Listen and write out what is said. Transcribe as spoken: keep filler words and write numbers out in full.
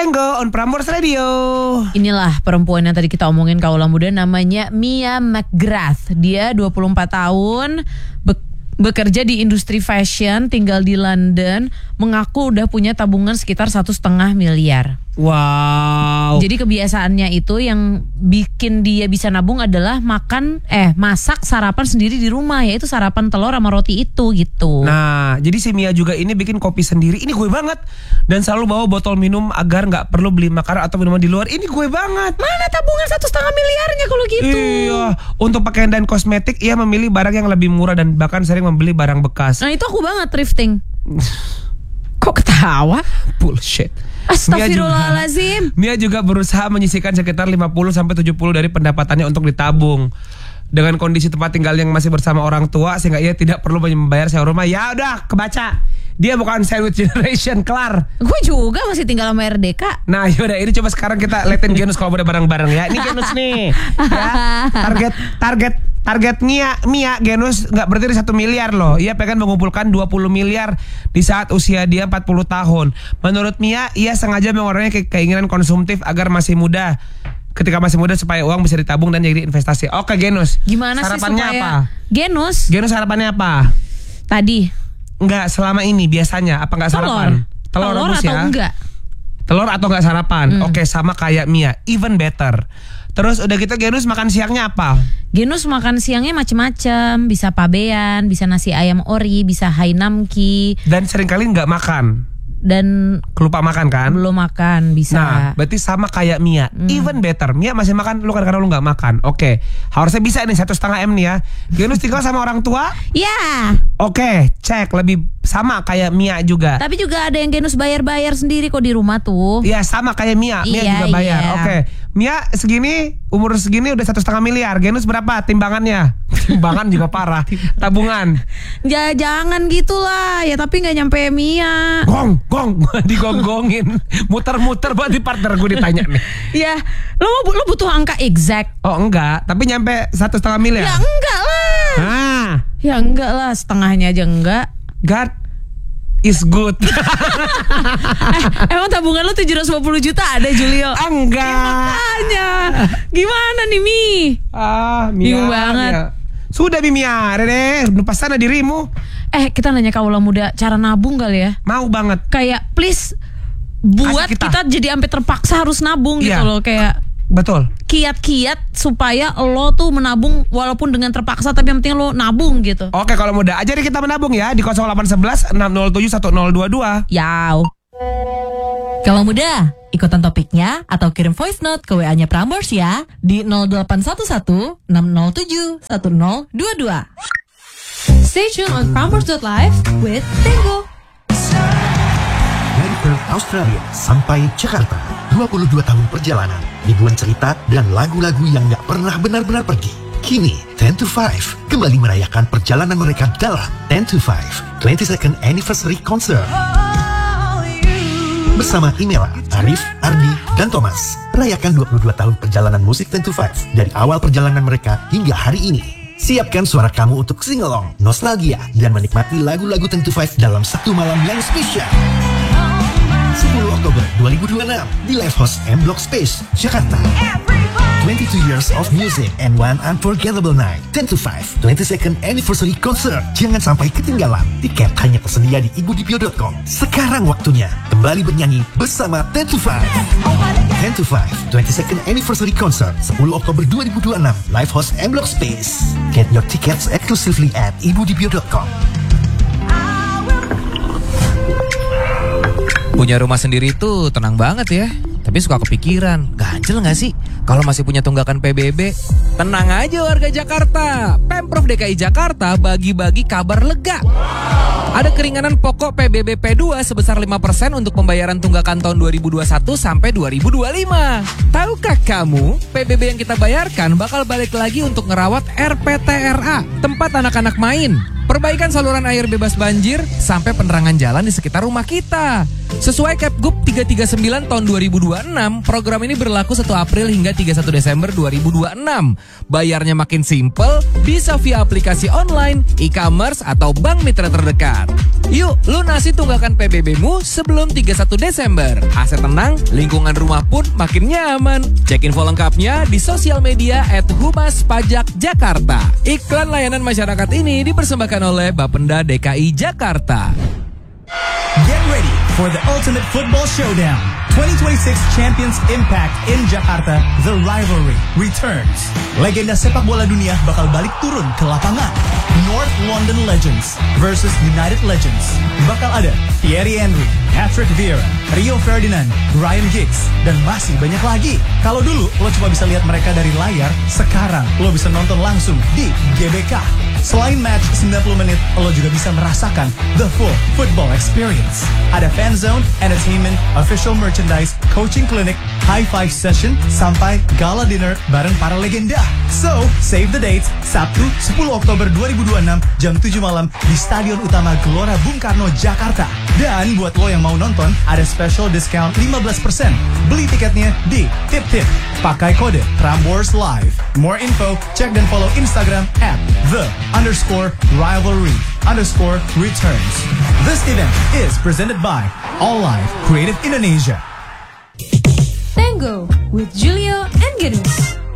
Tango on Prambors Radio. Inilah perempuan yang tadi kita omongin kaula muda, namanya Mia McGrath. Dia dua puluh empat tahun, be- bekerja di industri fashion, tinggal di London, mengaku udah punya tabungan sekitar satu setengah miliar. Wow. Jadi kebiasaannya itu yang bikin dia bisa nabung adalah makan, eh masak sarapan sendiri di rumah, yaitu sarapan telur sama roti itu gitu. Nah, jadi si Mia juga ini bikin kopi sendiri. Ini gue banget. Dan selalu bawa botol minum agar nggak perlu beli makanan atau minuman di luar. Ini gue banget. Mana tabungan satu setengah miliarnya kalau gitu? Iya. Untuk pakaian dan kosmetik, ia memilih barang yang lebih murah dan bahkan sering membeli barang bekas. Nah itu aku banget thrifting. Kok ketawa? Bullshit. Astagfirullahaladzim. Mia juga berusaha menyisihkan sekitar lima puluh sampai tujuh puluh dari pendapatannya untuk ditabung. Dengan kondisi tempat tinggal yang masih bersama orang tua, sehingga ia tidak perlu membayar sewa rumah. Ya udah, kebaca. Dia bukan sandwich generation, kelar. Gue juga masih tinggal sama R D K. Nah yaudah, ini coba sekarang kita liatin Genus kalau udah bareng-bareng ya. Ini Genus nih ya. Target Target Target Mia Mia Genus gak berdiri satu miliar loh. Ia pengen mengumpulkan dua puluh miliar di saat usia dia empat puluh tahun. Menurut Mia, ia sengaja mengurangi ke- keinginan konsumtif agar masih muda. Ketika masih muda supaya uang bisa ditabung dan jadi investasi. Oke Genus, Gimana sarapannya sih supaya apa? Genus Genus sarapannya apa? tadi Enggak, selama ini biasanya apa enggak sarapan? telur, telur rebus atau ya? enggak? Telur atau enggak sarapan? Hmm. Oke, sama kayak Mia, even better. Terus udah gitu Genus makan siangnya apa? Genus makan siangnya macem-macem, bisa pabean, bisa nasi ayam ori, bisa hainamki, Dan seringkali nggak makan, dan kelupa makan kan? belum makan bisa. Nah, berarti sama kayak Mia, Hmm. even better. Mia masih makan, lu kadang-kadang lu nggak makan. Oke, harusnya bisa nih satu setengah m nih ya. Genus tinggal sama orang tua? Ya, Oke, cek lebih sama kayak Mia juga. tapi juga ada yang Genus bayar-bayar sendiri kok di rumah tuh. Iya sama kayak Mia, Mia Iya, juga bayar. iya. Oke, Mia segini, umur segini udah satu setengah miliar. Genus berapa timbangannya? Timbangan juga parah. Tabungan. Ya jangan gitulah, ya tapi nggak nyampe Mia. Gong, gong, digonggongin, muter-muter buat di partner gue ditanya nih. Ya, lo mau lo butuh angka exact. Oh enggak, tapi nyampe satu setengah miliar. Ya enggak lah. Ah, Ya enggak lah, setengahnya aja enggak. God is good. eh, emang tabungan lo tujuh ratus lima puluh juta ada, Julio? Enggak. Makanya, gimana nih Mi? Ah, Mia. Bingung banget. Mia. Sudah Mia, Dede, lupa sana dirimu. Eh, kita nanya kaula muda cara nabung kali ya. Mau banget. Kayak please buat Kasih kita. kita. jadi sampai terpaksa harus nabung gitu Iya. loh, kayak Betul. kiat-kiat supaya lo tuh menabung walaupun dengan terpaksa, tapi yang penting lo nabung gitu. Oke, kalau muda aja deh kita menabung ya di nol delapan satu satu enam nol tujuh satu nol dua dua. Yau. Kalau muda, ikutan topiknya atau kirim voice note ke W A-nya Prambors ya di nol delapan satu satu enam nol tujuh satu nol dua dua. Stay tuned on Prambors dot live with Tango. Dari Perth, Australia sampai Jakarta, dua puluh dua tahun perjalanan, ribuan cerita dan lagu-lagu yang gak pernah benar-benar pergi. Kini, ten to five kembali merayakan perjalanan mereka dalam ten to five twenty-second Anniversary Concert. Bersama Imela, Arif, Ardi, dan Thomas, rayakan dua puluh dua tahun perjalanan musik ten to five dari awal perjalanan mereka hingga hari ini. Siapkan suara kamu untuk sing-along, nostalgia, dan menikmati lagu-lagu ten to five dalam satu malam yang spesial. sepuluh Oktober dua ribu dua puluh enam di Live House M Block Space, Jakarta. twenty-two years of music and one unforgettable night. ten to five twenty-second Anniversary Concert. Jangan sampai ketinggalan. Tiket hanya tersedia di ibudipio dot com. Sekarang waktunya kembali bernyanyi bersama ten to five. ten to five twenty-second Anniversary Concert sepuluh Oktober dua ribu dua puluh enam Live House M Block Space. Get your tickets exclusively at ibudipio dot com. Punya rumah sendiri tuh tenang banget ya. Tapi suka kepikiran, ganjel gak sih kalau masih punya tunggakan P B B? Tenang aja warga Jakarta, Pemprov D K I Jakarta bagi-bagi kabar lega. Ada keringanan pokok P B B P dua sebesar lima persen untuk pembayaran tunggakan tahun dua ribu dua puluh satu sampai dua ribu dua puluh lima. Tahukah kamu, P B B yang kita bayarkan bakal balik lagi untuk ngerawat R P T R A, tempat anak-anak main, perbaikan saluran air bebas banjir, sampai penerangan jalan di sekitar rumah kita. Sesuai Kepgub tiga tiga sembilan tahun dua ribu dua puluh enam, program ini berlaku satu April hingga tiga puluh satu Desember dua ribu dua puluh enam. Bayarnya makin simple, bisa via aplikasi online, e-commerce, atau bank mitra terdekat. Yuk, lunasi tunggakan P B B-mu sebelum tiga puluh satu Desember. Aset tenang, lingkungan rumah pun makin nyaman. Cek info lengkapnya di sosial media at Humas Pajak Jakarta. Iklan layanan masyarakat ini dipersembahkan oleh Bapenda D K I Jakarta. Get ready for the ultimate football showdown. twenty twenty-six Champions Impact in Jakarta, the rivalry returns. Legenda sepak bola dunia bakal balik turun ke lapangan. North London Legends versus United Legends. Bakal ada Thierry Henry, Patrick Vieira, Rio Ferdinand, Ryan Giggs, dan masih banyak lagi. Kalau dulu lo cuma bisa lihat mereka dari layar, sekarang lo bisa nonton langsung di G B K. Selain match sembilan puluh menit, lo juga bisa merasakan the full football experience. Ada fan zone, entertainment, official merchandise, coaching clinic, high five session, sampai gala dinner bareng para legenda. So, save the dates, Sabtu sepuluh Oktober dua ribu dua puluh enam jam tujuh malam di Stadion Utama Gelora Bung Karno, Jakarta. Dan buat lo yang mau nonton, ada special discount lima belas persen. Beli tiketnya di Tip Tip. Pakai kode Prambors Live. More info, cek dan follow Instagram at the underscore rivalry underscore returns. This event is presented by All Life Creative Indonesia. Tango with Julio and Genus.